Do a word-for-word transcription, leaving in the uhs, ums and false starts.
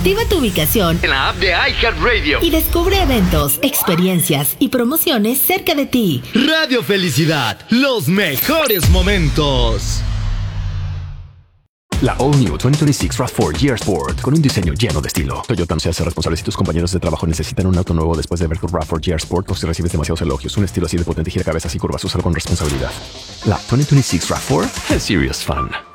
Activa tu ubicación en la app de iHeartRadio y descubre eventos, experiencias y promociones cerca de ti. Radio Felicidad, los mejores momentos. La All New veinte veintiséis RAV cuatro G R Sport, con un diseño lleno de estilo. Toyota no se hace responsable si tus compañeros de trabajo necesitan un auto nuevo después de ver tu RAV cuatro G R Sport o si recibes demasiados elogios. Un estilo así de potente gira cabezas y curvas, úsalo con responsabilidad. La veinte veintiséis RAV cuatro es serious fun.